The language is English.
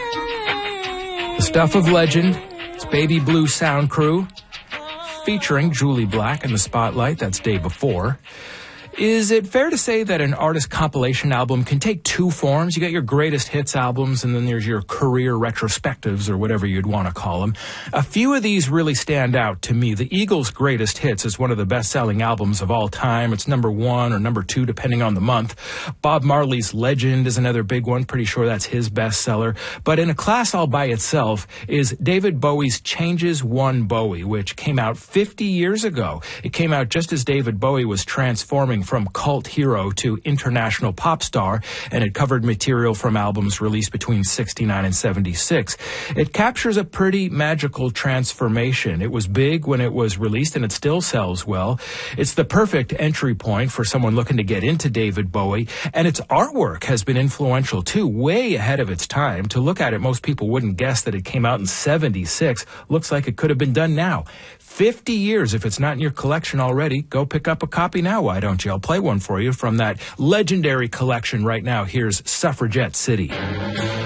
The Stuff of Legend, it's Baby Blue Sound Crew, featuring Julie Black in the spotlight, that's Day Before. Is it fair to say that an artist compilation album can take two forms? You got your greatest hits albums, and then there's your career retrospectives, or whatever you'd want to call them. A few of these really stand out to me. The Eagles' Greatest Hits is one of the best-selling albums of all time. It's number 1 or number 2, depending on the month. Bob Marley's Legend is another big one. Pretty sure that's his bestseller. But in a class all by itself is David Bowie's Changes One Bowie, which came out 50 years ago. It came out just as David Bowie was transforming from cult hero to international pop star, and it covered material from albums released between 69 and 76. It captures a pretty magical transformation. It was big when it was released, and it still sells well. It's the perfect entry point for someone looking to get into David Bowie, and its artwork has been influential too, way ahead of its time. To look at it, most people wouldn't guess that it came out in 76. Looks like it could have been done now. 50 years. If it's not in your collection already, go pick up a copy now, why don't you? I'll play one for you from that legendary collection right now. Here's Suffragette City.